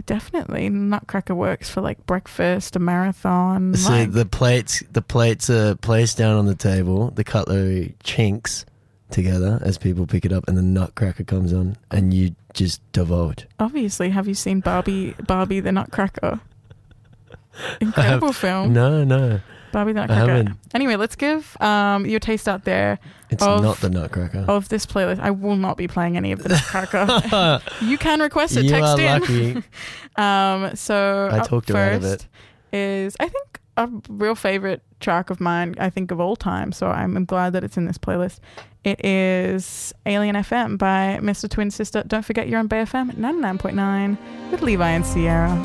definitely. Nutcracker works for like breakfast, a marathon. So like, the plates are placed down on the table. The cutlery chinks together as people pick it up, and the Nutcracker comes on, and you just divulge. obviously, have you seen Barbie the Nutcracker? Incredible film. No. Barbie the I Nutcracker. haven't. Anyway, let's give your taste out there. It's not the Nutcracker. Of this playlist. I will not be playing any of the Nutcracker. You can request it. You Text are in. lucky. So I up talked her out of first it. is, I think, a real favorite track of mine, I think, of all time. So I'm glad that it's in this playlist. It is Alien FM by Mr. Twin Sister. Don't forget you're on Bay FM 99.9 with Levi and Sierra.